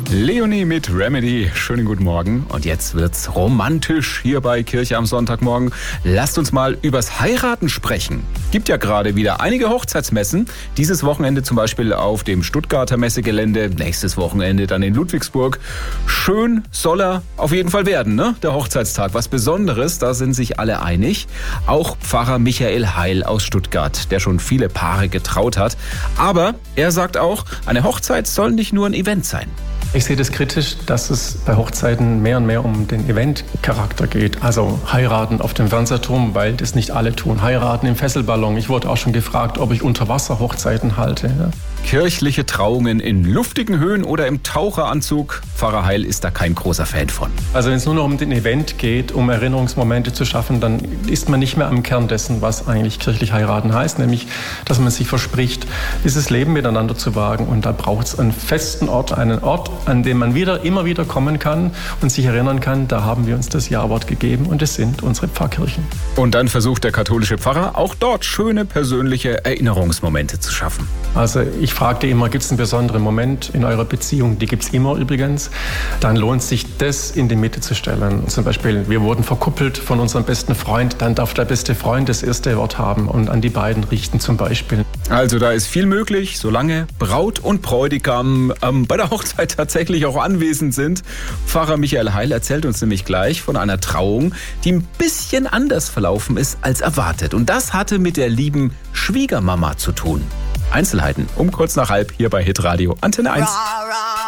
Leonie mit Remedy. Schönen guten Morgen. Und jetzt wird's romantisch hier bei Kirche am Sonntagmorgen. Lasst uns mal übers Heiraten sprechen. Gibt ja gerade wieder einige Hochzeitsmessen. Dieses Wochenende zum Beispiel auf dem Stuttgarter Messegelände. Nächstes Wochenende dann in Ludwigsburg. Schön soll er auf jeden Fall werden, ne? Der Hochzeitstag. Was Besonderes, da sind sich alle einig. Auch Pfarrer Michael Heil aus Stuttgart, der schon viele Paare getraut hat. Aber er sagt auch, eine Hochzeit soll nicht nur ein Event sein. Ich sehe das kritisch, dass es bei Hochzeiten mehr und mehr um den Eventcharakter geht. Also heiraten auf dem Fernsehturm, weil das nicht alle tun. Heiraten im Fesselballon. Ich wurde auch schon gefragt, ob ich Unterwasser-Hochzeiten halte. Ja. Kirchliche Trauungen in luftigen Höhen oder im Taucheranzug. Pfarrer Heil ist da kein großer Fan von. Also wenn es nur noch um den Event geht, um Erinnerungsmomente zu schaffen, dann ist man nicht mehr am Kern dessen, was eigentlich kirchlich heiraten heißt. Nämlich, dass man sich verspricht, dieses Leben miteinander zu wagen. Und da braucht es einen festen Ort, einen Ort, an dem man immer wieder kommen kann und sich erinnern kann, da haben wir uns das Ja-Wort gegeben und es sind unsere Pfarrkirchen. Und dann versucht der katholische Pfarrer auch dort schöne persönliche Erinnerungsmomente zu schaffen. Also ich fragte immer, gibt es einen besonderen Moment in eurer Beziehung? Die gibt es immer übrigens. Dann lohnt sich das in die Mitte zu stellen. Zum Beispiel, wir wurden verkuppelt von unserem besten Freund, dann darf der beste Freund das erste Wort haben und an die beiden richten zum Beispiel. Also da ist viel möglich, solange Braut und Bräutigam bei der Hochzeit tatsächlich auch anwesend sind. Pfarrer Michael Heil erzählt uns nämlich gleich von einer Trauung, die ein bisschen anders verlaufen ist als erwartet. Und das hatte mit der lieben Schwiegermama zu tun. Einzelheiten um kurz nach halb hier bei Hitradio Antenne 1.